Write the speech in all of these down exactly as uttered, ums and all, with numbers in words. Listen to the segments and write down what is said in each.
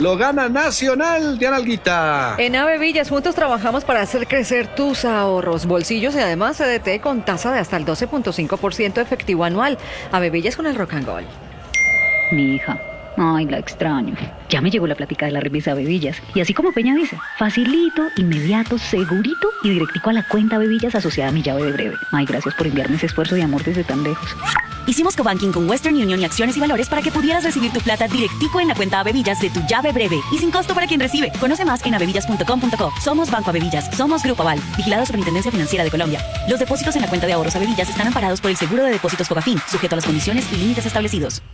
lo gana Nacional de Analguita. En Ave Villas juntos trabajamos para hacer crecer tus ahorros, bolsillos y además C D T con tasa de hasta el doce punto cinco por ciento efectivo anual. Ave Villas con el Rock and Roll. Mi hija. Ay, la extraño. Ya me llegó la plática de la remesa Bebillas. Y así como Peña dice, facilito, inmediato, segurito y directico a la cuenta Bebillas asociada a mi llave de breve. Ay, gracias por enviarme ese esfuerzo de amor desde tan lejos. Hicimos cobanking con Western Union y Acciones y Valores para que pudieras recibir tu plata directico en la cuenta Avevillas de tu llave breve y sin costo para quien recibe. Conoce más en avevillas punto com punto co. Somos Banco Avevillas, somos Grupo Aval, vigilado Superintendencia Financiera de Colombia. Los depósitos en la cuenta de ahorros Avevillas están amparados por el Seguro de Depósitos Fogafín, sujeto a las condiciones y límites establecidos.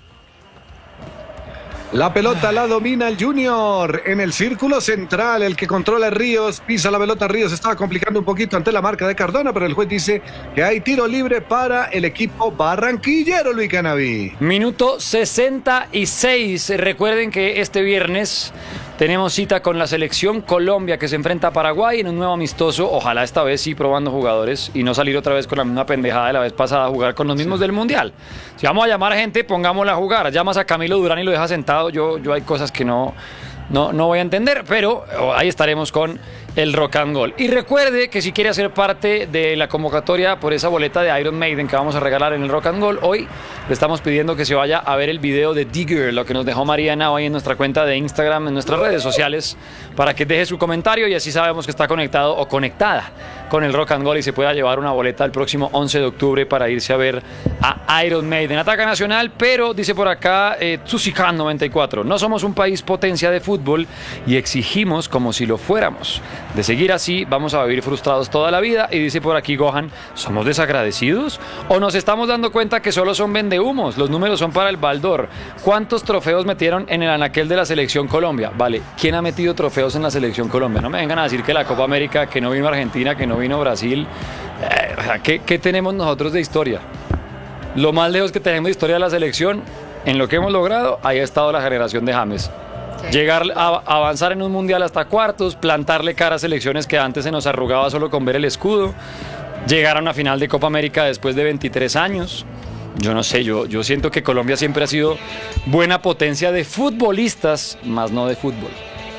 La pelota la domina el Junior en el círculo central. El que controla Ríos, pisa la pelota. Ríos estaba complicando un poquito ante la marca de Cardona, pero el juez dice que hay tiro libre para el equipo barranquillero, Luis Canaví. Minuto sesenta y seis. Recuerden que este viernes tenemos cita con la selección Colombia que se enfrenta a Paraguay en un nuevo amistoso. Ojalá esta vez sí probando jugadores y no salir otra vez con la misma pendejada de la vez pasada a jugar con los mismos sí. del Mundial. Si vamos a llamar gente, pongámosla a jugar. Llamas a Camilo Durán y lo dejas sentado. Yo, yo hay cosas que no, no, no voy a entender, pero ahí estaremos con el Rock and Roll. Y recuerde que si quiere hacer parte de la convocatoria por esa boleta de Iron Maiden que vamos a regalar en el Rock and Roll, hoy le estamos pidiendo que se vaya a ver el video de Digger, lo que nos dejó Mariana hoy en nuestra cuenta de Instagram, en nuestras redes sociales, para que deje su comentario y así sabemos que está conectado o conectada con el Rock and Roll y se pueda llevar una boleta el próximo once de octubre para irse a ver a Iron Maiden. Ataca Nacional, pero dice por acá eh, Tsusikan noventa y cuatro, no somos un país potencia de fútbol y exigimos como si lo fuéramos. De seguir así, vamos a vivir frustrados toda la vida. Y dice por aquí Gohan, ¿somos desagradecidos? ¿O nos estamos dando cuenta que solo son vendehumos? Los números son para el baldor. ¿Cuántos trofeos metieron en el anaquel de la Selección Colombia? Vale, ¿quién ha metido trofeos en la Selección Colombia? No me vengan a decir que la Copa América, que no vino Argentina, que no vino Brasil. Eh, o sea, ¿qué, ¿qué tenemos nosotros de historia? Lo más lejos que tenemos de historia de la selección, en lo que hemos logrado, ahí ha estado la generación de James. Sí. Llegar a avanzar en un mundial hasta cuartos, plantarle cara a selecciones que antes se nos arrugaba solo con ver el escudo, llegar a una final de Copa América después de veintitrés años. Yo no sé, yo, yo siento que Colombia siempre ha sido buena potencia de futbolistas, más no de fútbol.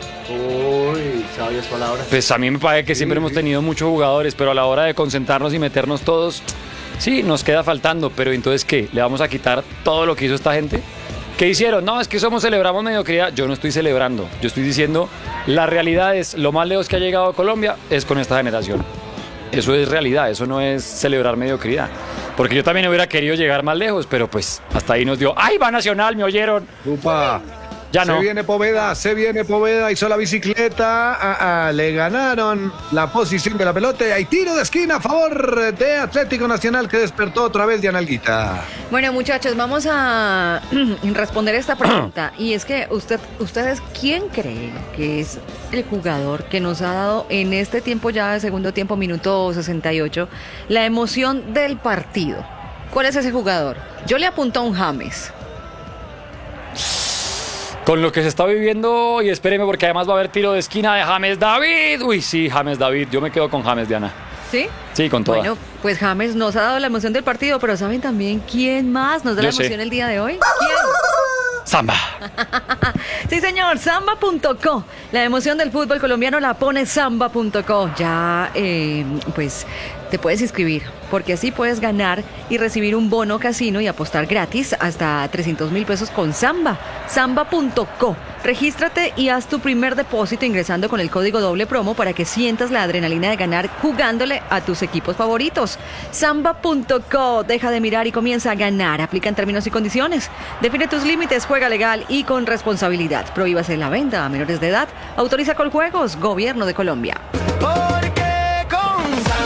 Uy, sabias palabras. Pues a mí me parece que siempre sí, hemos tenido muchos jugadores, pero a la hora de concentrarnos y meternos todos, sí, nos queda faltando. Pero entonces, ¿qué? ¿Le vamos a quitar todo lo que hizo esta gente? ¿Qué hicieron? No, es que somos, celebramos mediocridad. Yo no estoy celebrando. Yo estoy diciendo, la realidad es, lo más lejos que ha llegado a Colombia es con esta generación. Eso es realidad, eso no es celebrar mediocridad. Porque yo también hubiera querido llegar más lejos, pero pues hasta ahí nos dio. ¡Ay, va Nacional! ¿Me oyeron? ¡Upa! Ya no. Se viene Poveda, se viene Poveda, hizo la bicicleta, ah, ah, le ganaron la posición de la pelota y hay tiro de esquina a favor de Atlético Nacional que despertó otra vez de Analguita. Bueno, muchachos, vamos a responder esta pregunta y es que usted, ustedes, ¿quién creen que es el jugador que nos ha dado en este tiempo ya de segundo tiempo, minuto sesenta y ocho, la emoción del partido? ¿Cuál es ese jugador? Yo le apunto a un James. Con lo que se está viviendo, y espéreme porque además va a haber tiro de esquina de James David. Uy, sí, James David. Yo me quedo con James, Diana. ¿Sí? Sí, con toda. Bueno, pues James nos ha dado la emoción del partido, pero ¿saben también quién más nos da Yo la emoción sé. el día de hoy? ¿Quién? Samba. Sí, señor, samba punto co. La emoción del fútbol colombiano la pone samba punto co. Ya, eh, pues, te puedes inscribir, porque así puedes ganar y recibir un bono casino y apostar gratis hasta trescientos mil pesos con Samba. samba punto co. Regístrate y haz tu primer depósito ingresando con el código doble promo para que sientas la adrenalina de ganar jugándole a tus equipos favoritos. samba punto co. Deja de mirar y comienza a ganar. Aplican términos y condiciones. Define tus límites, juega legal y con responsabilidad. Prohíbase la venta a menores de edad. Autoriza Coljuegos, Gobierno de Colombia. Porque con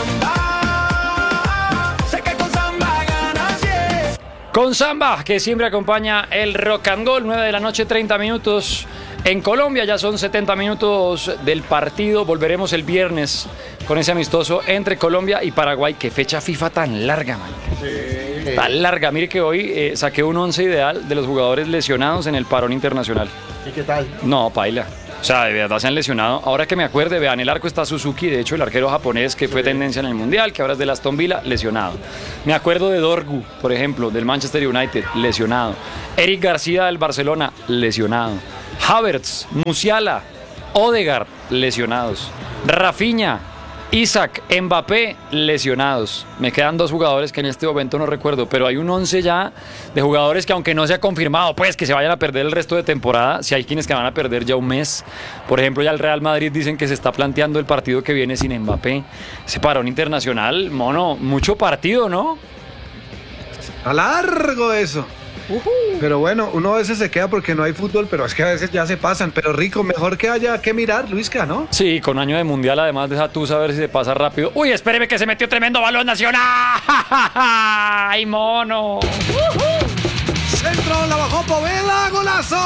Samba, sé que con Samba ganas, yeah. Con Samba, que siempre acompaña el Rock and Roll, nueve de la noche, treinta minutos. En Colombia ya son setenta minutos del partido. Volveremos el viernes con ese amistoso entre Colombia y Paraguay. Qué fecha FIFA tan larga, man. Sí. Tan larga. Mire que hoy eh, saqué un once ideal de los jugadores lesionados en el parón internacional. ¿Y qué tal? No, paila. O sea, de verdad se han lesionado. Ahora que me acuerde, vean, el arco está Suzuki, de hecho el arquero japonés que fue sí. tendencia en el Mundial, que ahora es del Aston Villa, lesionado. Me acuerdo de Dorgu, por ejemplo, del Manchester United, lesionado. Eric García del Barcelona, lesionado. Havertz, Musiala, Odegaard, lesionados. Rafinha, Isaac, Mbappé, lesionados. Me quedan dos jugadores que en este momento no recuerdo, pero hay un once ya de jugadores que, aunque no se ha confirmado pues que se vayan a perder el resto de temporada, si hay quienes que van a perder ya un mes. Por ejemplo, ya el Real Madrid dicen que se está planteando el partido que viene sin Mbappé. Ese parón internacional, mono, mucho partido, ¿no? A largo eso. Uh-huh. Pero bueno, uno a veces se queda porque no hay fútbol, pero es que a veces ya se pasan. Pero rico, mejor que haya que mirar, Luisca, ¿no? Sí, con año de mundial, además, deja tú saber si se pasa rápido. Uy, espéreme que se metió tremendo balón nacional. ¡Ay, mono! Uh-huh. Centro, la bajó Poveda, golazo.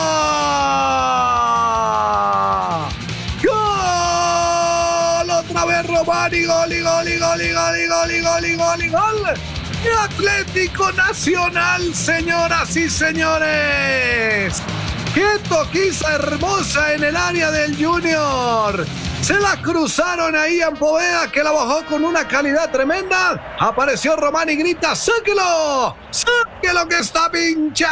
¡Gol! Otra vez Román y gol, y gol, y gol, y gol, y gol, y gol, y gol, y gol. Atlético Nacional, señoras y señores. ¡Qué toquiza hermosa en el área del Junior! Se la cruzaron ahí a Poveda, que la bajó con una calidad tremenda. Apareció Román y grita: ¡sáquelo! ¡Sáquelo que está pinchado!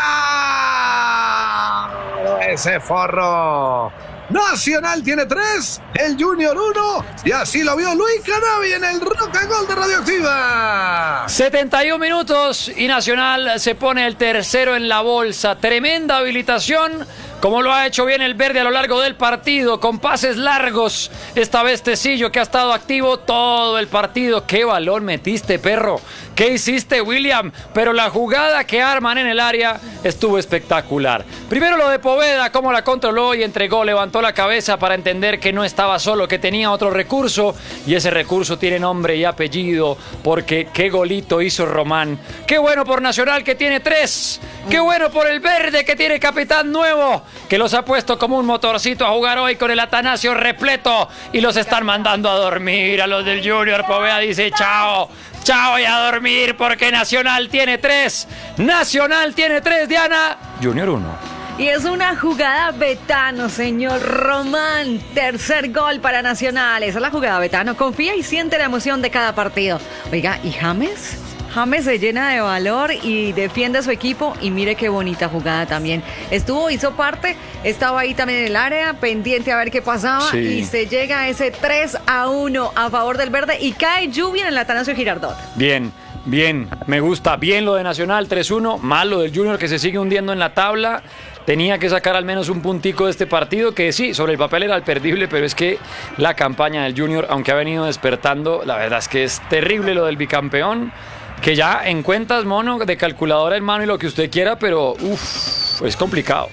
Ese forro. Nacional tiene tres, el Junior uno, y así lo vio Luis Canavi en el Rock and Gol de Radioactiva. setenta y un minutos y Nacional se pone el tercero en la bolsa. Tremenda habilitación, como lo ha hecho bien el verde a lo largo del partido, con pases largos. Esta vez Tecillo, que ha estado activo todo el partido. ¡Qué balón metiste, perro! ¿Qué hiciste, William? Pero la jugada que arman en el área estuvo espectacular. Primero lo de Poveda, cómo la controló y entregó, levantó la cabeza para entender que no estaba solo, que tenía otro recurso, y ese recurso tiene nombre y apellido, porque qué golito hizo Román. Qué bueno por Nacional, que tiene tres. Qué bueno por el verde, que tiene capitán nuevo, que los ha puesto como un motorcito a jugar hoy con el Atanasio repleto, y los están mandando a dormir a los del Junior. Poveda dice: chao, chao y a dormir, porque Nacional tiene tres. Nacional tiene tres, Diana. Junior uno. Y es una jugada Betano, señor Román. Tercer gol para Nacional. Esa es la jugada Betano. Confía y siente la emoción de cada partido. Oiga, ¿y James? James se llena de valor y defiende a su equipo, y mire qué bonita jugada también. Estuvo, hizo parte, estaba ahí también en el área, pendiente a ver qué pasaba, sí. Y se llega a ese tres a uno a favor del verde, y cae lluvia en el Atanasio Girardot. Bien, bien, me gusta, bien lo de Nacional, tres uno, mal lo del Junior, que se sigue hundiendo en la tabla. Tenía que sacar al menos un puntico de este partido, que sí, sobre el papel era el perdible, pero es que la campaña del Junior, aunque ha venido despertando, la verdad es que es terrible lo del bicampeón, que ya en cuentas, mono, de calculadora en mano y lo que usted quiera, pero uff, es complicado.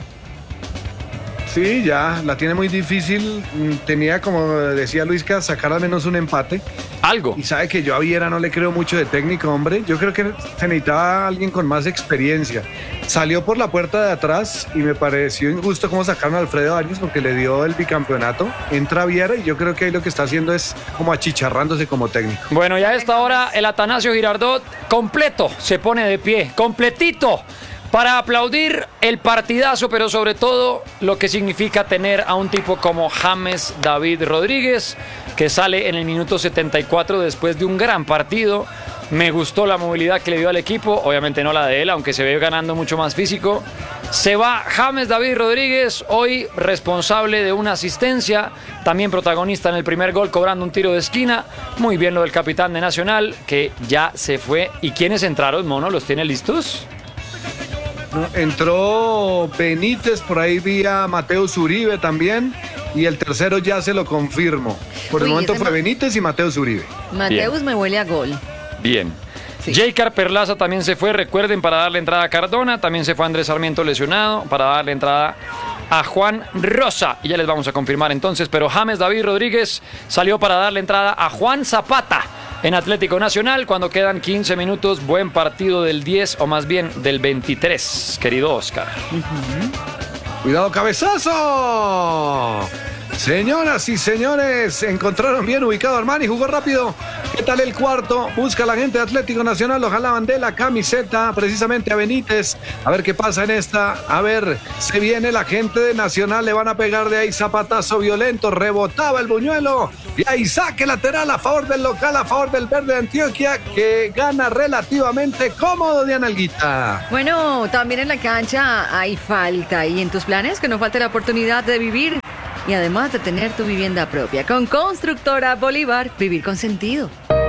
Sí, ya, la tiene muy difícil. Tenía, como decía Luisca, sacar al menos un empate. Algo. Y sabe que yo a Viera no le creo mucho de técnico, hombre. Yo creo que se necesitaba alguien con más experiencia. Salió por la puerta de atrás y me pareció injusto cómo sacaron a Alfredo Arias, porque le dio el bicampeonato. Entra Viera y yo creo que ahí lo que está haciendo es como achicharrándose como técnico. Bueno, ya a esta hora el Atanasio Girardot completo se pone de pie, completito, para aplaudir el partidazo, pero sobre todo lo que significa tener a un tipo como James David Rodríguez, que sale en el minuto setenta y cuatro después de un gran partido. Me gustó la movilidad que le dio al equipo, obviamente no la de él, aunque se ve ganando mucho más físico. Se va James David Rodríguez, hoy responsable de una asistencia, también protagonista en el primer gol, cobrando un tiro de esquina. Muy bien lo del capitán de Nacional, que ya se fue. ¿Y quiénes entraron, mono? ¿Los tiene listos? No, entró Benítez, por ahí vi a Mateus Uribe también, y el tercero ya se lo confirmo. Por el Uy, momento ese fue ma- Benítez y Mateus Uribe. Mateus Bien. me huele a gol. Bien. Sí. Jaycar Perlaza también se fue, recuerden, para darle entrada a Cardona. También se fue Andrés Sarmiento lesionado para darle entrada a Juan Rosa. Y ya les vamos a confirmar entonces, pero James David Rodríguez salió para darle entrada a Juan Zapata en Atlético Nacional cuando quedan quince minutos. Buen partido del diez, o más bien del veintitrés, querido Oscar. Cuidado, cabezazo. Señoras y señores, encontraron bien ubicado a Armani, jugó rápido. ¿Qué tal el cuarto? Busca la gente de Atlético Nacional, lo jalaban de la camiseta, precisamente a Benítez. A ver qué pasa en esta. A ver, se viene la gente de Nacional, le van a pegar de ahí zapatazo violento, rebotaba el buñuelo. Y ahí saque lateral a favor del local, a favor del Verde de Antioquia, que gana relativamente cómodo, Diana Alguita. Bueno, también en la cancha hay falta. ¿Y en tus planes? Que no falte la oportunidad de vivir y además de tener tu vivienda propia. Con Constructora Bolívar, vivir con sentido.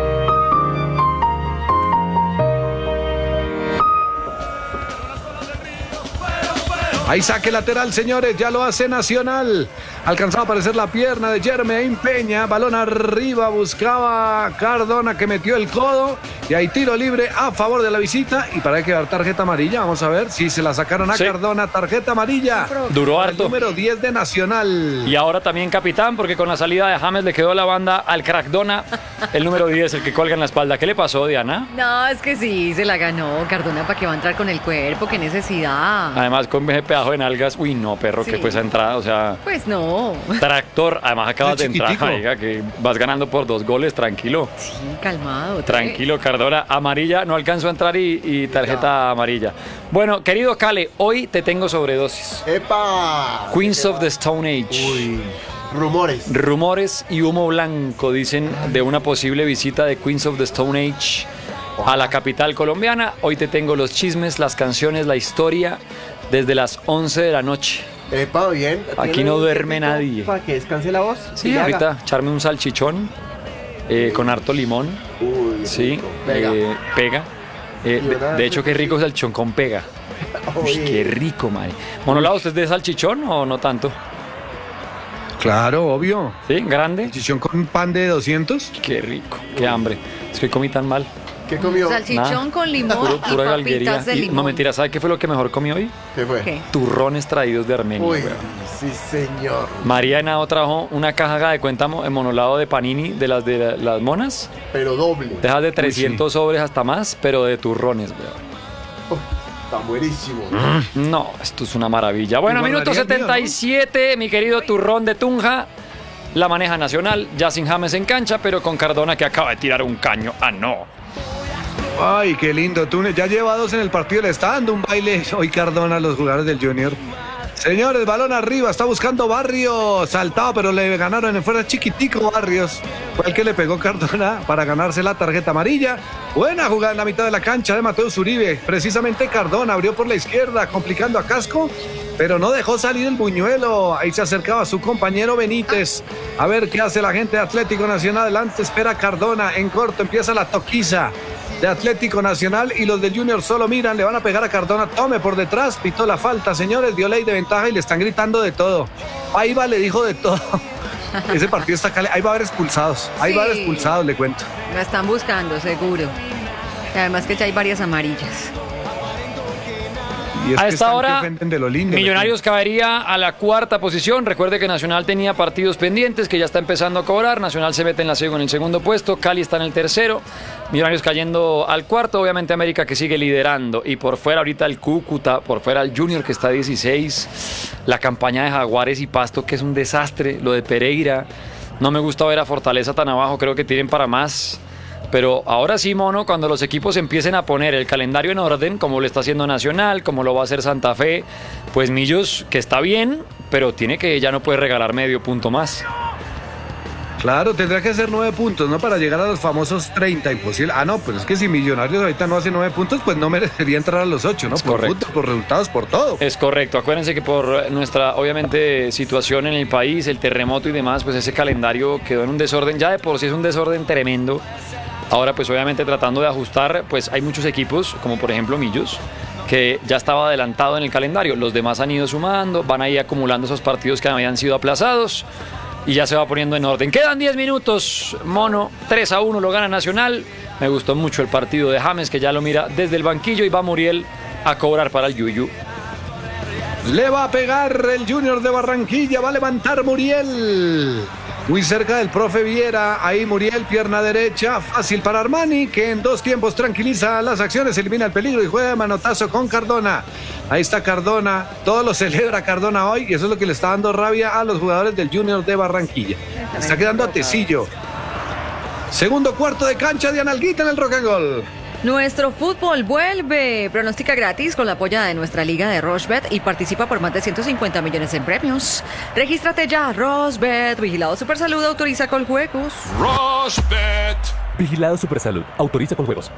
Ahí saque lateral, señores, ya lo hace Nacional. Alcanzaba a aparecer la pierna de Jermaine Peña. Balón arriba, buscaba Cardona que metió el codo. Y hay tiro libre a favor de la visita. Y para que dar tarjeta amarilla, vamos a ver si se la sacaron a Sí. Cardona. Tarjeta amarilla. Duró El harto. número diez de Nacional. Y ahora también capitán, porque con la salida de James le quedó la banda al Crackdona, el número diez, el que colga en la espalda. ¿Qué le pasó, Diana? No, es que sí, se la ganó Cardona. ¿Para qué va a entrar con el cuerpo? ¿Qué necesidad? Además, con ese pedazo de nalgas. Uy, no, perro, Sí. que fue esa entrada. O sea, Pues no. tractor. Además, acabas de Es entrar, chiquitico. marica, que vas ganando por dos goles. Tranquilo. Sí, calmado. Tranquilo, Cardona. Amarilla, no alcanzó a entrar y, y tarjeta amarilla. Bueno, querido Cale, hoy te tengo sobredosis. ¡Epa! Queens of the Stone Age. Uy, rumores. Rumores y humo blanco dicen de una posible visita de Queens of the Stone Age a la capital colombiana. Hoy te tengo los chismes, las canciones, la historia desde las once de la noche. Epa, bien. Aquí no duerme nadie. Para que descanse la voz. Sí, y haga. ahorita echarme un salchichón eh, con harto limón. Uy, Sí, rico. Pega. eh, pega. Eh, Y de, una- de hecho, qué rico es el salchichón con pega. Uy, Uy. qué rico, madre. Monolado, ¿usted es de salchichón o no tanto? Claro, obvio. ¿Sí? ¿Grande? Chichón con pan de doscientos. Qué rico, qué hambre. Es que hoy comí tan mal. ¿Qué comió? Salchichón Nada. con limón Puro- y pura galguería. papitas de Y- limón. no, mentira, ¿sabe qué fue lo que mejor comí hoy? ¿Qué fue? ¿Qué? Turrones traídos de Armenia, Uy, weón. sí, señor. María Henao trajo una caja haga de cuenta mo- en monolado de panini de las de la- las monas. Pero doble. Dejas de trescientos sobres hasta más, pero de turrones, weón. Está buenísimo. No, esto es una maravilla. Bueno, Igual minuto haría el mío, setenta y siete, mi querido turrón de Tunja. La maneja Nacional, ya sin James en cancha, pero con Cardona que acaba de tirar un caño. Ah, no. Ay, qué lindo Túnez. Ya lleva dos en el partido. Le está dando un baile hoy Cardona a los jugadores del Junior. Señores, balón arriba. Está buscando Barrios. Saltado, pero le ganaron en fuera chiquitico Barrios. Fue el que le pegó Cardona para ganarse la tarjeta amarilla. Buena jugada en la mitad de la cancha de Mateus Uribe. Precisamente Cardona abrió por la izquierda, complicando a Casco, pero no dejó salir el buñuelo. Ahí se acercaba su compañero Benítez. A ver qué hace la gente de Atlético Nacional. Adelante espera Cardona. En corto empieza la toquiza de Atlético Nacional y los del Junior solo miran, le van a pegar a Cardona, tome por detrás, pitó la falta, señores, dio ley de ventaja y le están gritando de todo. Ahí va, le dijo de todo. Ese partido está caliente, ahí va a haber expulsados, ahí va a haber Sí. expulsados, le cuento. La están buscando, seguro. Y además que ya hay varias amarillas. Y es A que esta están que hora, ofenden de lo lindo, le Millonarios caería a la cuarta posición. Recuerde que Nacional tenía partidos pendientes que ya está empezando a cobrar. Nacional se mete en, la, seg- en el segundo puesto. Cali está en el tercero. Millonarios cayendo al cuarto. Obviamente América que sigue liderando. Y por fuera ahorita el Cúcuta, por fuera el Junior que está a dieciséis. La campaña de Jaguares y Pasto que es un desastre. Lo de Pereira. No me gusta ver a Fortaleza tan abajo. Creo que tienen para más. Pero ahora sí, Mono, cuando los equipos empiecen a poner el calendario en orden, como lo está haciendo Nacional, como lo va a hacer Santa Fe, pues Millos, que está bien, pero tiene que, ya no puede regalar medio punto más. Claro, tendrá que hacer nueve puntos, ¿no? Para llegar a los famosos treinta, imposible. Ah, no, pues es que si Millonarios ahorita no hace nueve puntos, pues no merecería entrar a los ocho, ¿no? Es Por correcto. fútbol, por resultados, por todo. Es correcto, acuérdense que por nuestra, obviamente, situación en el país, el terremoto y demás, pues ese calendario quedó en un desorden, ya de por sí es un desorden tremendo. Ahora, pues obviamente tratando de ajustar, pues hay muchos equipos, como por ejemplo Millos, que ya estaba adelantado en el calendario. Los demás han ido sumando, van a ir acumulando esos partidos que habían sido aplazados y ya se va poniendo en orden. Quedan diez minutos, Mono, tres a uno lo gana Nacional. Me gustó mucho el partido de James, que ya lo mira desde el banquillo y va Muriel a cobrar para el Yuyu. Le va a pegar el Junior de Barranquilla, va a levantar Muriel. Muy cerca del profe Viera, ahí Muriel, pierna derecha, fácil para Armani, que en dos tiempos tranquiliza las acciones, elimina el peligro y juega de manotazo con Cardona. Ahí está Cardona, todo lo celebra Cardona hoy y eso es lo que le está dando rabia a los jugadores del Junior de Barranquilla. Está quedando a Tecillo. Segundo cuarto de cancha de Analguita en el Rock and Roll. Nuestro fútbol vuelve. Pronostica gratis con la apoya de nuestra liga de Rochebet y participa por más de ciento cincuenta millones en premios. Regístrate ya, Rochebet. Vigilado Supersalud, autoriza con juegos. Rochebet. Vigilado Supersalud. Autoriza con juegos.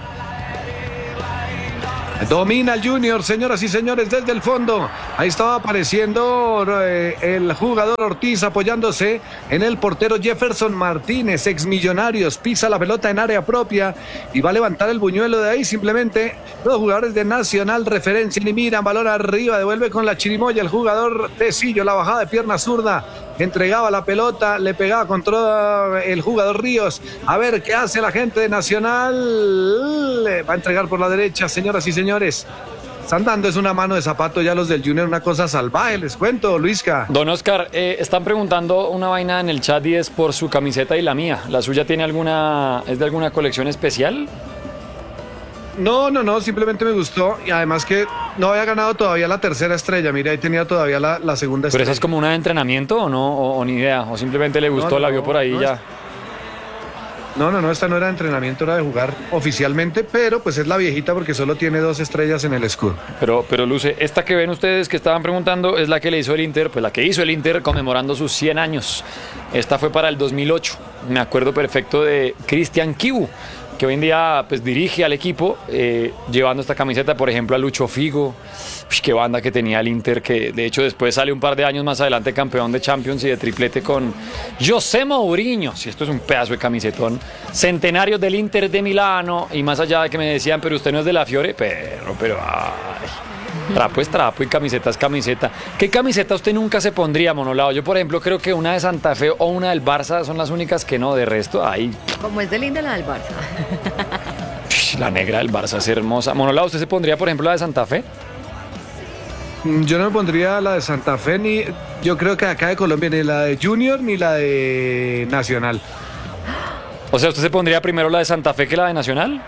Domina el Junior, señoras y señores, desde el fondo. Ahí estaba apareciendo eh, el jugador Ortiz apoyándose en el portero Jefferson Martínez, ex Millonarios. Pisa la pelota en área propia y va a levantar el buñuelo de ahí. Simplemente los jugadores de Nacional referencian y miran, balón arriba, devuelve con la chirimoya el jugador Tecillo, la bajada de pierna zurda. Entregaba la pelota, le pegaba contra el jugador Ríos. A ver qué hace la gente de Nacional. Le va a entregar por la derecha, señoras y señores. Están dando es una mano de zapato ya los del Junior, una cosa salvaje, les cuento, Luisca. Don Oscar, eh, están preguntando una vaina en el chat y es por su camiseta y la mía. ¿La suya tiene alguna, es de alguna colección especial? No, no, no, simplemente me gustó y además que no había ganado todavía la tercera estrella, mira, ahí tenía todavía la, la segunda estrella. ¿Pero esa es como una de entrenamiento o no? O, o ni idea, o simplemente le gustó, no, no, la vio por ahí no, ya. No, no, no, esta no era de entrenamiento, era de jugar oficialmente, pero pues es la viejita porque solo tiene dos estrellas en el escudo. Pero, pero Luce, esta que ven ustedes que estaban preguntando es la que le hizo el Inter, pues la que hizo el Inter conmemorando sus cien años. Esta fue para el dos mil ocho, me acuerdo perfecto de Cristian Kibu, que hoy en día pues dirige al equipo eh, llevando esta camiseta, por ejemplo, a Lucho Figo. Uy, qué banda que tenía el Inter, que de hecho después sale un par de años más adelante campeón de Champions y de triplete con José Mourinho. Si esto es un pedazo de camisetón. Centenarios del Inter de Milano, y más allá de que me decían, pero usted no es de la Fiore, pero, pero, ay. Trapo es trapo y camiseta es camiseta. ¿Qué camiseta usted nunca se pondría, Monolao? Yo, por ejemplo, creo que una de Santa Fe o una del Barça son las únicas que no. De resto, ahí. Como es de linda la del Barça. La negra del Barça es hermosa. Monolao, ¿usted se pondría, por ejemplo, la de Santa Fe? Yo no me pondría la de Santa Fe, ni yo creo que acá de Colombia, ni la de Junior ni la de Nacional. O sea, ¿usted se pondría primero la de Santa Fe que la de Nacional?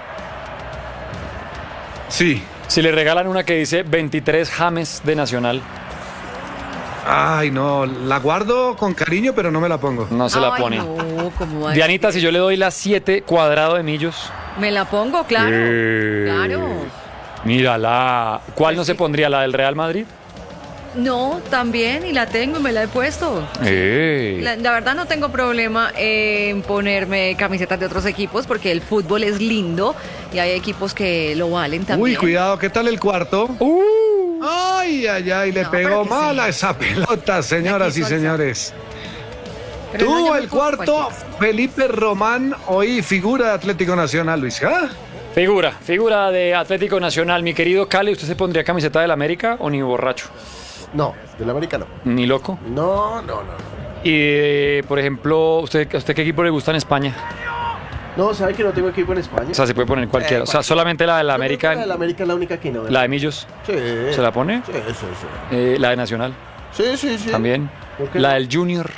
Sí. Si le regalan una que dice veintitrés James de Nacional. Ay, no, la guardo con cariño, pero no me la pongo. No se Ay, la pone. No, ¿cómo va a Dianita, decir? si yo le doy la siete cuadrado de millos. Me la pongo, claro. Eh, Claro. Mírala. ¿Cuál no Pues se sí. pondría? ¿La del Real Madrid? No, también, y la tengo y me la he puesto. Ey. La, la verdad no tengo problema en ponerme camisetas de otros equipos porque el fútbol es lindo y hay equipos que lo valen también. Uy, cuidado, ¿qué tal el cuarto? Uh. Ay, ay, ay, le No, pegó pero que mal sí. a esa pelota, señoras y Aquí son señores. Pero no, yo Tuvo me el pongo cuarto cualquiera. Felipe Román, hoy figura de Atlético Nacional, Luis. ¿Ah? Figura, figura de Atlético Nacional. Mi querido Cali, ¿usted se pondría camiseta del América o ni borracho? No, del América no. Ni loco. No, no, no. Y, eh, por ejemplo, ¿usted, ¿usted qué equipo le gusta en España? No, ¿sabe que no tengo equipo en España? O sea, se puede poner cualquiera. O sea, solamente la de la América. La de la América es la única que no. La de Millos. Sí. ¿Se la pone? Sí, sí, sí. Eh, la de Nacional. Sí, sí, sí. También. ¿Por qué La no? del Junior.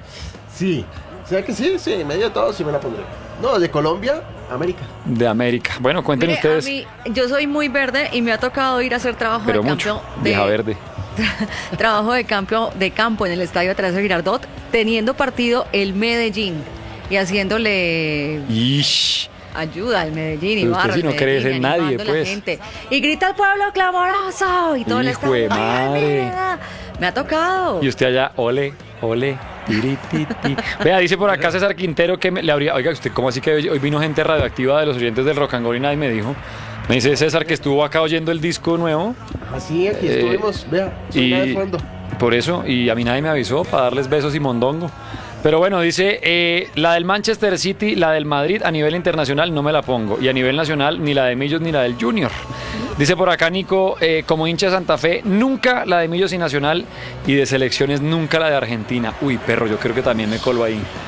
Sí. ¿Sabes que sí? Sí, en medio de todo sí me la pondré. No, de Colombia, América. De América. Bueno, cuenten Mire, ustedes. a mí, yo soy muy verde y me ha tocado ir a hacer trabajo Pero de mucho. campo. de- Vieja verde. trabajo de campo, de campo en el estadio Atanasio Girardot, teniendo partido el Medellín y haciéndole Ish. ayuda al Medellín y Pero usted barra sí al no cree Medellín, en nadie, animando a la pues. gente. Y grita el pueblo clamoroso y todo el Hijo de estadio. ¡Ay, madre! mira! Me ha tocado. Y usted allá, ole, ole, tiri, ti, ti. Vea, dice por acá César Quintero que me- le habría. Oiga, usted, ¿cómo así que hoy, hoy vino gente radioactiva de los oyentes del Rock and Roll y nadie me dijo? Me dice César que estuvo acá oyendo el disco nuevo. Así, aquí Eh, estuvimos. Vea, suena de Y fondo. por eso, y a mí nadie me avisó para darles besos y mondongo. Pero bueno, dice, eh, la del Manchester City, la del Madrid a nivel internacional no me la pongo. Y a nivel nacional, ni la de Millos ni la del Junior. Dice por acá Nico, eh, como hincha de Santa Fe, nunca la de Millos y Nacional. Y de selecciones, nunca la de Argentina. Uy, perro, yo creo que también me colo ahí.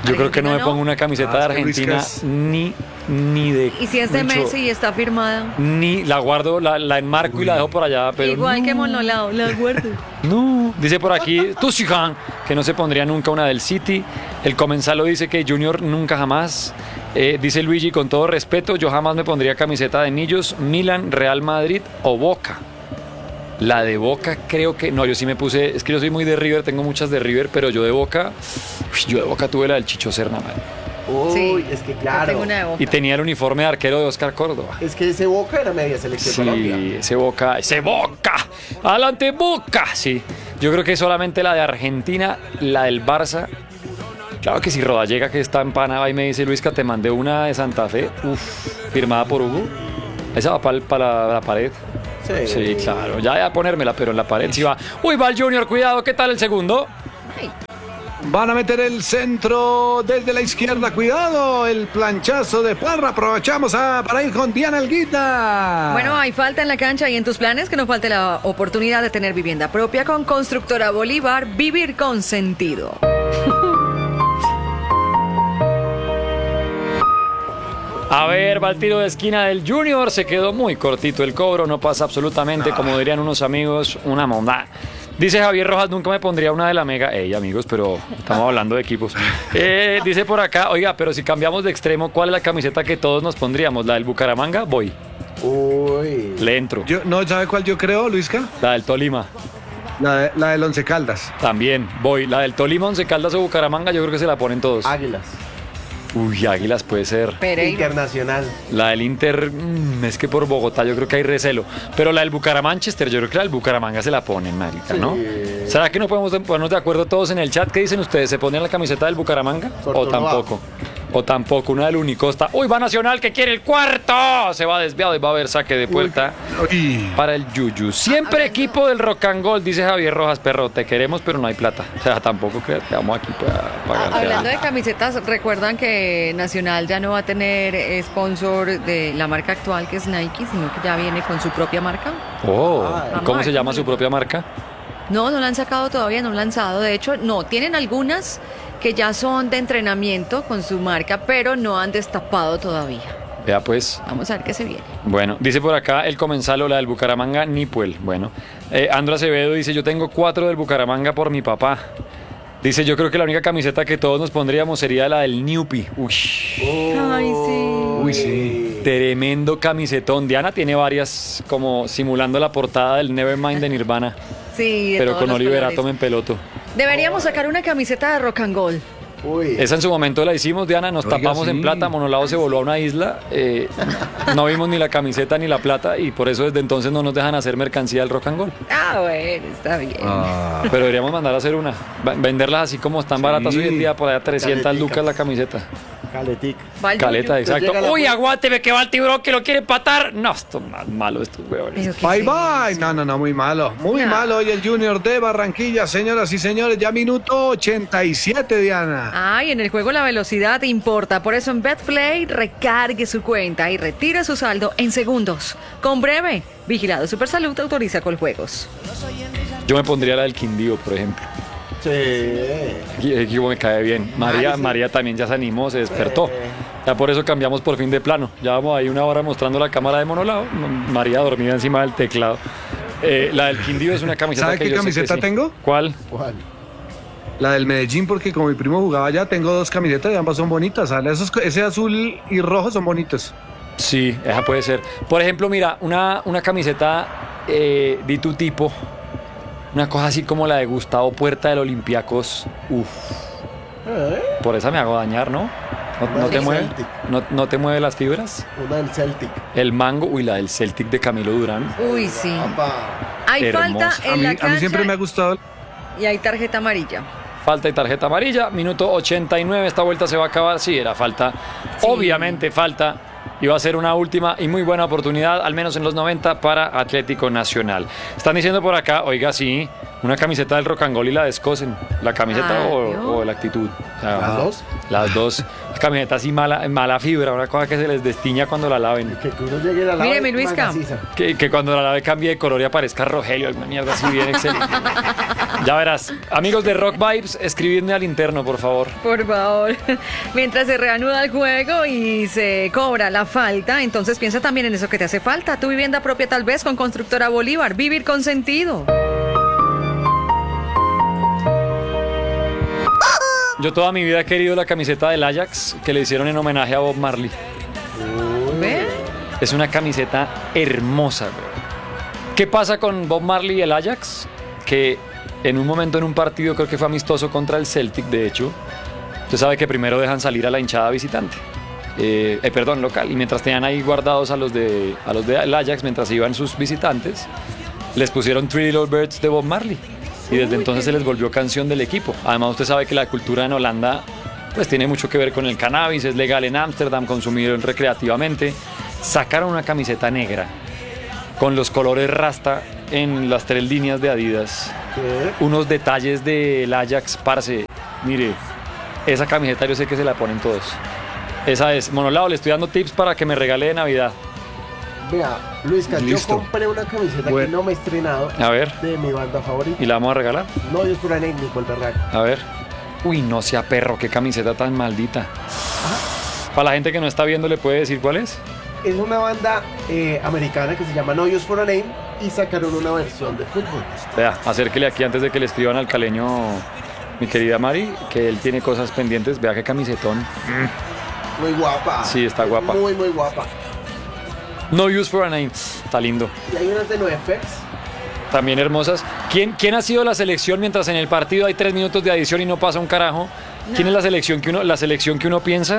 Yo creo que no me Argentina pongo una camiseta Ah, de es que Argentina Luisca es- ni, ni de... Y si es de mucho- Messi y está firmada. Ni la guardo, la, la enmarco y la dejo por allá. Pero Igual no, que Monolao, la guardo. No, dice por aquí Tusihan que no se pondría nunca una del City. El comensalo dice que Junior nunca jamás. Eh, dice Luigi, con todo respeto, yo jamás me pondría camiseta de Millos, Milan, Real Madrid o Boca. La de Boca creo que... No, yo sí me puse... Es que yo soy muy de River, tengo muchas de River, pero yo de Boca... uy, yo de Boca tuve la del Chicho Serna, man. Uy, Sí, es que Yo claro. tengo una de Boca. Y tenía el uniforme de arquero de Oscar Córdoba. Es que ese Boca era media selección Sí, Colombia. ese Boca, ese Boca, adelante Boca, sí. Yo creo que solamente la de Argentina, la del Barça. Claro que si Rodallega, que está en Panamá y me dice, Luisca, te mandé una de Santa Fe, uf, firmada por Hugo. Esa va para la, la pared. Sí. Sí, claro, ya voy a ponérmela, pero en la pared sí va. Uy, va el Junior, cuidado, ¿qué tal el segundo? Van a meter el centro desde la izquierda. Cuidado, el planchazo de Parra. Aprovechamos a- para ir con Diana Alguita. Bueno, hay falta en la cancha y en tus planes que no falte la oportunidad de tener vivienda propia con Constructora Bolívar, vivir con sentido. A ver, va el tiro de esquina del Junior, se quedó muy cortito el cobro, no pasa absolutamente, como dirían unos amigos, una monda. Dice Javier Rojas, nunca me pondría una de la Mega. Ey, amigos, pero estamos hablando de equipos. Eh, dice por acá, oiga, pero si cambiamos de extremo, ¿cuál es la camiseta que todos nos pondríamos? ¿La del Bucaramanga? Voy, Uy. le entro. Yo, no, ¿sabe cuál yo creo, Luisca? La del Tolima, La, de- la del Once Caldas. también, voy. La del Tolima, Once Caldas o Bucaramanga, yo creo que se la ponen todos. Águilas. Uy, Águilas puede ser. Pereira. Internacional. La del Inter, mm, es que por Bogotá yo creo que hay recelo. Pero la del Bucaramanchester, yo creo que la del Bucaramanga se la ponen, marica, ¿no? Sí. ¿Será que no podemos ponernos de acuerdo todos en el chat? ¿Qué dicen ustedes? ¿Se ponen la camiseta del Bucaramanga? ¿O Cortuluá. tampoco? O tampoco, una del Unicosta. ¡Uy, va Nacional que quiere el cuarto! Se va desviado y va a haber saque de puerta Uy. para el Yuyu. Siempre equipo del Rock and Gold, dice Javier Rojas, perro, te queremos, pero no hay plata. O sea, tampoco creas que vamos aquí para pagar. Hablando de camisetas, recuerdan que Nacional ya no va a tener eh, sponsor de la marca actual que es Nike, sino que ya viene con su propia marca. Oh, Ay. ¿y ¿cómo se llama su propia marca? No, no la han sacado todavía, no la han lanzado. De hecho, no, tienen algunas que ya son de entrenamiento con su marca, pero no han destapado todavía. Vea pues. Vamos a ver qué se viene. Bueno, dice por acá el comensalo, la del Bucaramanga, Nipuel. Bueno, eh, Andro Acevedo dice, yo tengo cuatro del Bucaramanga por mi papá. Dice, yo creo que la única camiseta que todos nos pondríamos sería la del Newpi. Uy, Ay, sí. uy, sí. Tremendo camisetón. Diana tiene varias como simulando la portada del Nevermind de Nirvana, Sí, de pero todos con los Oliver colores. Atom en peloto. Deberíamos sacar una camiseta de rock and roll. Uy. Esa en su momento la hicimos, Diana, nos Oiga, tapamos sí. en plata, Monolao se voló a una isla, eh, no vimos ni la camiseta ni la plata y por eso desde entonces no nos dejan hacer mercancía del rock and roll. Ah, bueno, está bien. Ah, Pero deberíamos mandar a hacer una, Va- venderlas así como están baratas Sí. hoy en día, por allá trescientas Caletica. lucas la camiseta. Caletic. Va el Caleta, Yuyu. exacto. llega la Uy, pu- aguánteme que va el tiburón que lo quiere empatar. No, esto es más malo estos huevones. Pero qué bye feo. bye. No, no, no, muy malo. Muy No. malo hoy el Junior de Barranquilla, señoras y señores. Ya minuto ochenta y siete, Diana. Ay, en el juego la velocidad importa. Por eso en Betplay recargue su cuenta y retire su saldo en segundos. Con breve. Vigilado Supersalud autoriza con juegos. Yo me pondría la del Quindío, por ejemplo. Sí. El equipo me cae bien. María, Ay, sí. María también ya se animó, se despertó. Ya por eso cambiamos por fin de plano. Ya vamos ahí una hora mostrando la cámara de Monolao. María dormida encima del teclado. Eh, la del Quindío es una camiseta ¿Sabe que qué yo sé que camiseta sí. tengo? ¿Cuál? ¿Cuál? La del Medellín, porque como mi primo jugaba allá, tengo dos camisetas y ambas son bonitas. ¿Sale? Esos- ese azul y rojo son bonitos. Sí, esa puede ser. Por ejemplo, mira, una, una camiseta eh, de tu tipo, una cosa así como la de Gustavo Puerta del Olympiacos. Uf, ¿Eh? por esa me hago dañar, ¿no? ¿No, no te Sí. mueve? Celtic. ¿No, no te mueve las fibras? Una del Celtic. El mango, uy, la del Celtic de Camilo Durán. Uy, sí. Papá. Hay Hermosa. falta A en mí, la a mí cancha siempre me ha gustado. y hay tarjeta amarilla. Falta y tarjeta amarilla, minuto ochenta y nueve, esta vuelta se va a acabar. Sí, era falta, obviamente falta. Y va a ser una última y muy buena oportunidad, al menos en los noventa, para Atlético Nacional. Están diciendo por acá, oiga, sí, una camiseta del Rock and Roll y la de Escosen. ¿La camiseta Ay, o, Dios. o la actitud? O sea, ¿Las dos? Las dos. La camiseta así mala, mala fibra, una cosa que se les destiña cuando la laven. Que que uno llegue a la Mire, lava mi y Luisca. maciza. Que, que cuando la lave cambie de color y aparezca Rogelio, una mierda así bien excelente. Ya verás. Amigos de Rock Vibes, escribidme al interno, por favor. Por favor. Mientras se reanuda el juego y se cobra la falta, entonces piensa también en eso que te hace falta. Tu vivienda propia tal vez con Constructora Bolívar. Vivir con sentido. Yo toda mi vida he querido la camiseta del Ajax que le hicieron en homenaje a Bob Marley. ¿Ve? Es una camiseta hermosa, güey. ¿Qué pasa con Bob Marley y el Ajax? Que en un momento en un partido, creo que fue amistoso contra el Celtic, de hecho, usted sabe que primero dejan salir a la hinchada visitante. Eh, eh, perdón, local. Y mientras tenían ahí guardados a los de a los del Ajax, mientras iban sus visitantes, les pusieron Three Little Birds de Bob Marley. Y desde entonces se les volvió canción del equipo. Además, usted sabe que la cultura en Holanda pues tiene mucho que ver con el cannabis, es legal en Ámsterdam, consumido recreativamente. Sacaron una camiseta negra con los colores rasta en las tres líneas de Adidas. ¿Qué? Unos detalles del Ajax, parce. Mire, esa camiseta yo sé que se la ponen todos. Esa es. Monolao, le estoy dando tips para que me regale de Navidad. Vea, Luisca, yo Listo. compré una camiseta Bueno. que no me he estrenado A ver. de mi banda favorita. ¿Y la vamos a regalar? No, yo es pura Nate Nicole Berraco. A ver. Uy, no sea perro, qué camiseta tan maldita. Para la gente que no está viendo, ¿le puede decir cuál es? Es una banda eh, americana que se llama No Use for a Name y sacaron una versión de fútbol. Vea, acérquele aquí antes de que le escriban al caleño, mi querida Mari, que él tiene cosas pendientes. Vea qué camisetón. Muy guapa. Sí, está guapa. Muy, muy guapa. No use for a name. Está lindo. Y hay unas de NoFX. También hermosas. ¿Quién, ¿Quién ha sido la selección mientras en el partido hay tres minutos de adición y no pasa un carajo? ¿Quién es la selección que uno, la selección que uno piensa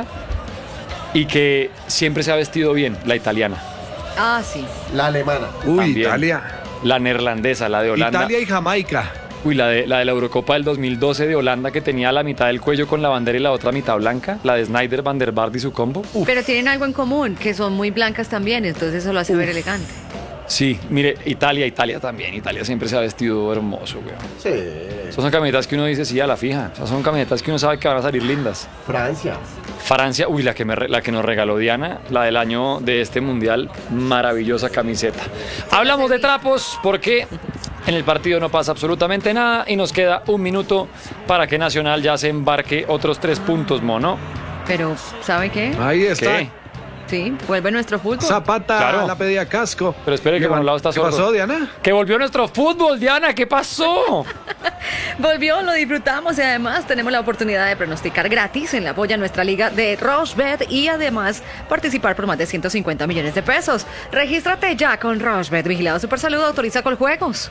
y que siempre se ha vestido bien? La italiana. Ah, sí. La alemana. Uy, También. Italia. La neerlandesa, la de Holanda. Italia y Jamaica. Uy, la de, la de la Eurocopa del dos mil doce de Holanda, que tenía la mitad del cuello con la bandera y la otra mitad blanca. La de Snyder, Van der Vaart y su combo. Uf. Pero tienen algo en común, que son muy blancas también, entonces eso lo hace ver elegante. Sí, mire, Italia, Italia también. Italia siempre se ha vestido hermoso, güey. Sí. Esas son camisetas que uno dice, sí, a la fija. Esas son camisetas que uno sabe que van a salir lindas. Francia. Francia, uy, la que, me, re- la que nos regaló Diana, la del año de este mundial, maravillosa camiseta. Hablamos de trapos porque en el partido no pasa absolutamente nada y nos queda un minuto para que Nacional ya se embarque otros tres puntos, mono. Pero, ¿sabe qué? Ahí está. ¿Qué? Sí, vuelve nuestro fútbol. Zapata Claro. la pedía casco. Pero espere que por un lado está ¿Qué sordo. pasó, Diana? Que volvió nuestro fútbol, Diana, ¿qué pasó? Volvió, lo disfrutamos y además tenemos la oportunidad de pronosticar gratis en la Polla Nuestra Liga de Rochebet y además participar por más de ciento cincuenta millones de pesos. Regístrate ya con Rochebet. Vigilado Supersalud, autoriza con juegos.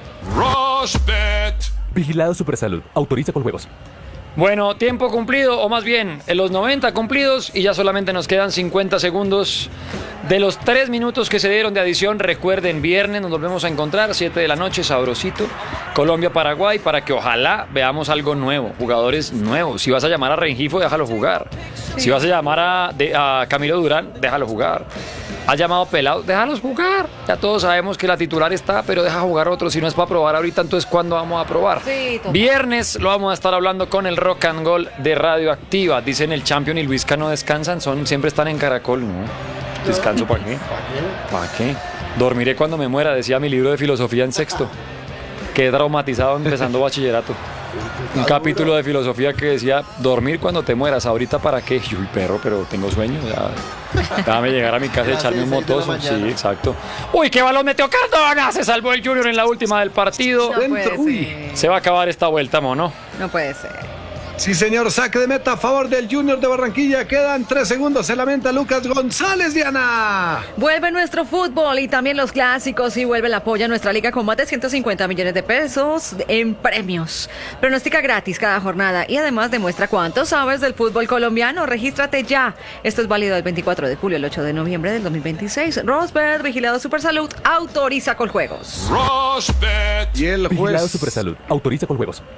Rosbet. Vigilado Supersalud. Autoriza con juegos. Bueno, tiempo cumplido, o más bien, en los noventa cumplidos y ya solamente nos quedan cincuenta segundos de los tres minutos que se dieron de adición. Recuerden, viernes nos volvemos a encontrar, siete de la noche, sabrosito, Colombia-Paraguay, para que ojalá veamos algo nuevo, jugadores nuevos. Si vas a llamar a Rengifo, déjalo jugar. Si vas a llamar a, de- a Camilo Durán, déjalo jugar. Has llamado Pelado, déjalos jugar. Ya todos sabemos que la titular está, pero deja jugar otro. Si no es para probar ahorita, entonces ¿cuándo vamos a probar? Sí, total. Viernes lo vamos a estar hablando con el Rock and Roll de Radioactiva. Dicen el Champion y Luisca no descansan, son, siempre están en Caracol, ¿no? ¿Descanso para qué? ¿Para qué? Dormiré cuando me muera, decía mi libro de filosofía en sexto. Quedé traumatizado empezando bachillerato. Un capítulo de filosofía que decía, dormir cuando te mueras, ahorita para qué. Y yo, uy, perro, pero tengo sueño, ya. Déjame llegar a mi casa y Las echarme un seis de la motoso. Sí, mañana. exacto. Uy, qué balón metió Cardona. Se salvó el Junior en la última del partido. No puede Dentro, uy. ser. Se va a acabar esta vuelta, mono. No puede ser. Sí, señor, saque de meta a favor del Junior de Barranquilla. Quedan tres segundos. Se lamenta Lucas González, Diana. Vuelve nuestro fútbol y también los clásicos y vuelve la Polla a Nuestra Liga con más de ciento cincuenta millones de pesos en premios. Pronostica gratis cada jornada y además demuestra cuánto sabes del fútbol colombiano. Regístrate ya. Esto es válido del veinticuatro de julio al ocho de noviembre del dos mil veintiséis. Rosberg, Vigilado Supersalud, autoriza con juegos. Rosbet. Y el Vigilado juez. Supersalud. Autoriza con juegos.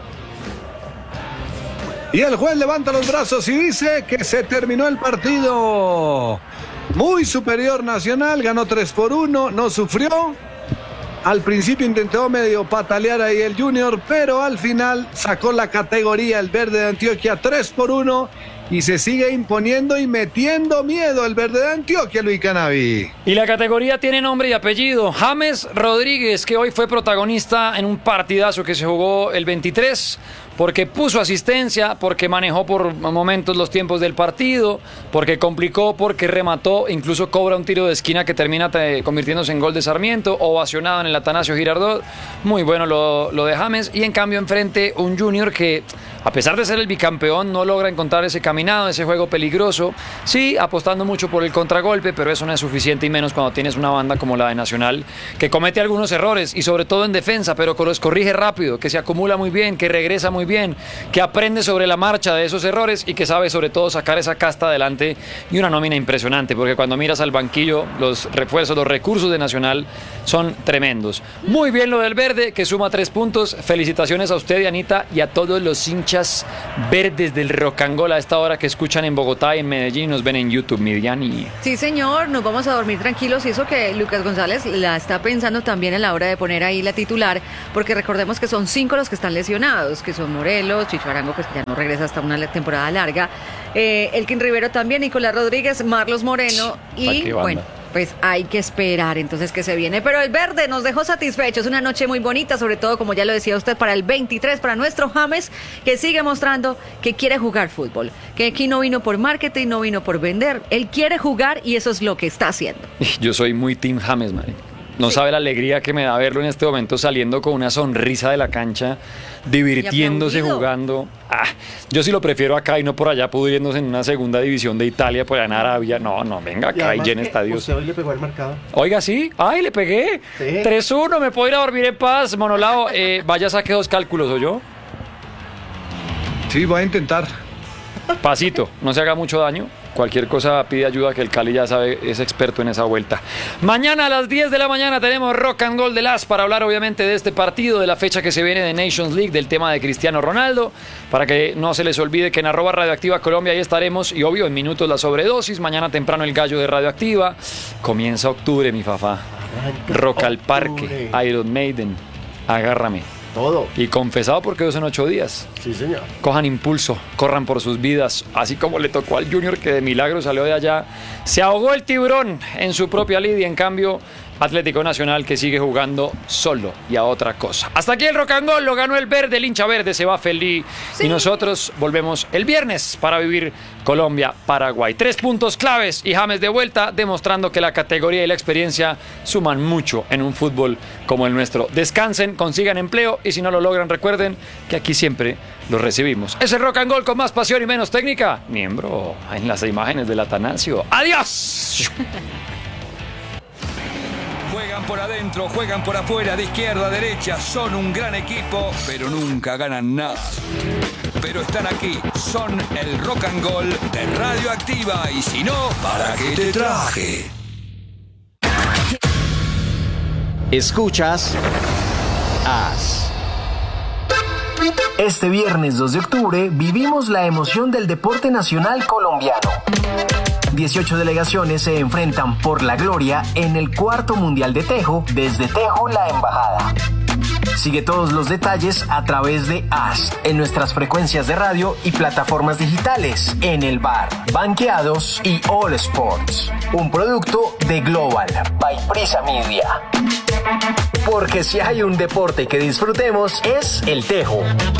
Y el juez levanta los brazos y dice que se terminó el partido. Muy superior Nacional, ganó tres por uno, no sufrió. Al principio intentó medio patalear ahí el Junior, pero al final sacó la categoría el verde de Antioquia tres por uno y se sigue imponiendo y metiendo miedo el verde de Antioquia, Luis Canavi. Y la categoría tiene nombre y apellido. James Rodríguez, que hoy fue protagonista en un partidazo que se jugó el veintitrés, porque puso asistencia, porque manejó por momentos los tiempos del partido, porque complicó, porque remató, incluso cobra un tiro de esquina que termina te, convirtiéndose en gol de Sarmiento, ovacionado en el Atanasio Girardot. Muy bueno lo, lo de James. Y en cambio enfrente un Junior que, a pesar de ser el bicampeón, no logra encontrar ese caminado, ese juego peligroso. Sí, apostando mucho por el contragolpe, pero eso no es suficiente, y menos cuando tienes una banda como la de Nacional, que comete algunos errores, y sobre todo en defensa, pero que los corrige rápido, que se acumula muy bien, que regresa muy bien, que aprende sobre la marcha de esos errores y que sabe sobre todo sacar esa casta adelante, y una nómina impresionante, porque cuando miras al banquillo, los refuerzos, los recursos de Nacional son tremendos. Muy bien lo del verde, que suma tres puntos. Felicitaciones a usted, Anita, y a todos los hinchas verdes del Rock and Roll a esta hora que escuchan en Bogotá y en Medellín y nos ven en YouTube, Midiani. Sí, señor, nos vamos a dormir tranquilos, y eso que Lucas González la está pensando también a la hora de poner ahí la titular, porque recordemos que son cinco los que están lesionados, que son Morelos, Chicho Arango, pues que ya no regresa hasta una temporada larga, eh, Elkin Rivero también, Nicolás Rodríguez, Marlos Moreno, y bueno, pues hay que esperar entonces que se viene. Pero el verde nos dejó satisfechos, una noche muy bonita, sobre todo, como ya lo decía usted, para el veintitrés, para nuestro James, que sigue mostrando que quiere jugar fútbol, que aquí no vino por marketing, no vino por vender, él quiere jugar y eso es lo que está haciendo. Yo soy muy team James, Mari. No sí. sabe la alegría que me da verlo en este momento saliendo con una sonrisa de la cancha, divirtiéndose, jugando. Ah, yo sí lo prefiero acá y no por allá pudriéndose en una segunda división de Italia, por allá en Arabia. No, no, venga acá y, y llena estadios. ¿Usted hoy le pegó el marcador? Oiga, sí. Ay, le pegué. Sí. tres uno, me puedo ir a dormir en paz. Monolao, eh, vaya, saque dos cálculos, ¿o yo? Sí, voy a intentar. Pasito, no se haga mucho daño. Cualquier cosa pide ayuda, que el Cali ya sabe, es experto en esa vuelta. Mañana a las diez de la mañana tenemos Rock and Roll de Las para hablar obviamente de este partido, de la fecha que se viene de Nations League, del tema de Cristiano Ronaldo, para que no se les olvide que en arroba Radioactiva Colombia ahí estaremos, y obvio en minutos la sobredosis, mañana temprano el gallo de Radioactiva, comienza octubre mi fafá, Rock al Parque, Iron Maiden, agárrame. Todo. Y confesado porque dos en ocho días. Sí, señor. Cojan impulso, corran por sus vidas, así como le tocó al Junior, que de milagro salió de allá. Se ahogó el tiburón en su propia lidia, en cambio Atlético Nacional que sigue jugando solo y a otra cosa. Hasta aquí el Rock and Roll, lo ganó el verde, el hincha verde se va feliz. Sí. Y nosotros volvemos el viernes para vivir Colombia-Paraguay. Tres puntos claves y James de vuelta, demostrando que la categoría y la experiencia suman mucho en un fútbol como el nuestro. Descansen, consigan empleo, y si no lo logran, recuerden que aquí siempre los recibimos. Es el Rock and Roll con más pasión y menos técnica. Miembro en las imágenes del Atanasio. ¡Adiós! Juegan por adentro, juegan por afuera, de izquierda a derecha, son un gran equipo, pero nunca ganan nada. Pero están aquí, son el Rock and Roll de Radioactiva, y si no, ¿para qué te traje? Escuchas As. Este viernes dos de octubre vivimos la emoción del deporte nacional colombiano. dieciocho delegaciones se enfrentan por la gloria en el cuarto Mundial de Tejo, desde Tejo La Embajada. Sigue todos los detalles a través de As, en nuestras frecuencias de radio y plataformas digitales, en el bar, Banqueados y All Sports. Un producto de Global, by Prisa Media. Porque si hay un deporte que disfrutemos, es el tejo.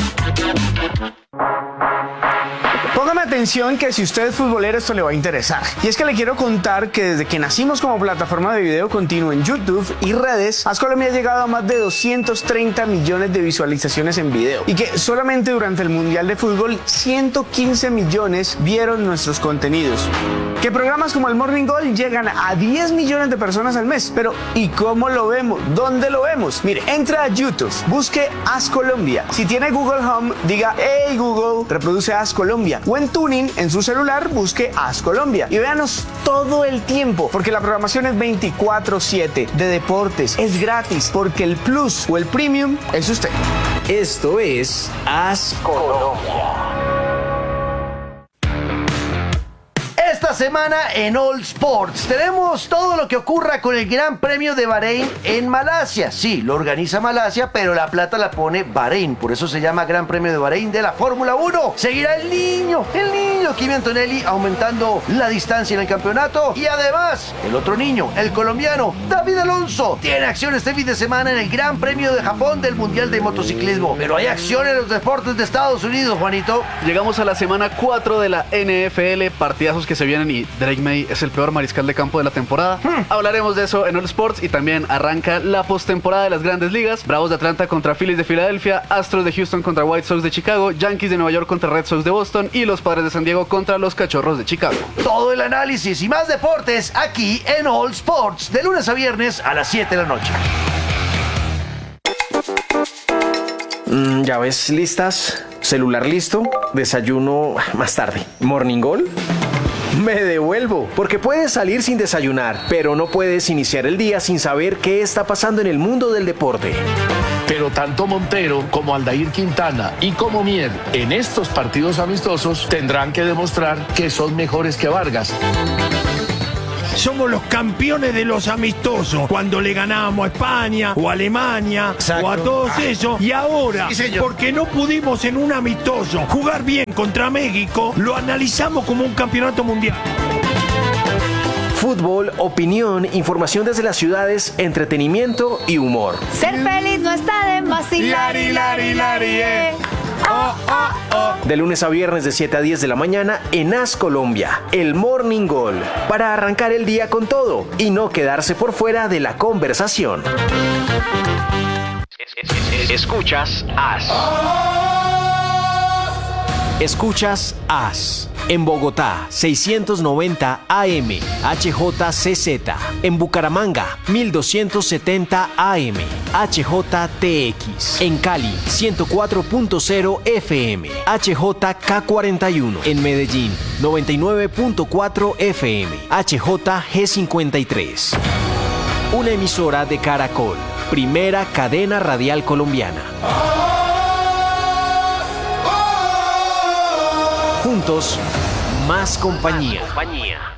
Póngame atención, que si usted es futbolero esto le va a interesar. Y es que le quiero contar que desde que nacimos como plataforma de video continuo en YouTube y redes, As Colombia ha llegado a más de doscientos treinta millones de visualizaciones en video. Y que solamente durante el Mundial de Fútbol ciento quince millones vieron nuestros contenidos. Que programas como el Morning Goal llegan a diez millones de personas al mes. Pero ¿y cómo lo vemos? ¿Dónde lo vemos? Mire, entra a YouTube, busque As Colombia. Si tiene Google Home, diga: hey Google, reproduce As Colombia. O en Tuning, en su celular, busque As Colombia. Y véanos todo el tiempo, porque la programación es veinticuatro siete de deportes. Es gratis, porque el plus o el premium es usted. Esto es As Colombia. Esta semana en All Sports. Tenemos todo lo que ocurra con el Gran Premio de Bahrein en Malasia. Sí, lo organiza Malasia, pero la plata la pone Bahrein. Por eso se llama Gran Premio de Bahrein de la Fórmula uno. Seguirá el niño, el niño Kimi Antonelli aumentando la distancia en el campeonato. Y además, el otro niño, el colombiano David Alonso, tiene acción este fin de semana en el Gran Premio de Japón del Mundial de Motociclismo. Pero hay acción en los deportes de Estados Unidos, Juanito. Llegamos a la semana cuatro de la N F L, partidazos que se vienen y Drake May es el peor mariscal de campo de la temporada. Hmm. Hablaremos de eso en All Sports y también arranca la postemporada de las Grandes Ligas. Bravos de Atlanta contra Phillies de Filadelfia, Astros de Houston contra White Sox de Chicago, Yankees de Nueva York contra Red Sox de Boston y los Padres de San Diego contra los Cachorros de Chicago. Todo el análisis y más deportes aquí en All Sports, de lunes a viernes a las siete de la noche. Mm, llaves listas, celular listo, desayuno más tarde. ¿Morning Goal? Me devuelvo, porque puedes salir sin desayunar, pero no puedes iniciar el día sin saber qué está pasando en el mundo del deporte. Pero tanto Montero como Aldair Quintana y como Mier en estos partidos amistosos tendrán que demostrar que son mejores que Vargas. Somos los campeones de los amistosos, cuando le ganábamos a España o a Alemania. Exacto. O a todos esos. Y ahora, sí, porque no pudimos en un amistoso jugar bien contra México, lo analizamos como un campeonato mundial. Fútbol, opinión, información desde las ciudades, entretenimiento y humor. Ser feliz no está de vacilar. Lari, lari, lari, eh. Oh, oh, oh. De lunes a viernes de siete a diez de la mañana en As Colombia, el Morning Goal, para arrancar el día con todo y no quedarse por fuera de la conversación. Escuchas As. Escuchas As. En Bogotá, seiscientos noventa A M, H J C Z. En Bucaramanga, mil doscientos setenta A M, H J T X. En Cali, ciento cuatro punto cero F M, H J K cuarenta y uno. En Medellín, noventa y nueve punto cuatro F M, H J G cincuenta y tres. Una emisora de Caracol, primera cadena radial colombiana. Juntos, más compañía. Más compañía.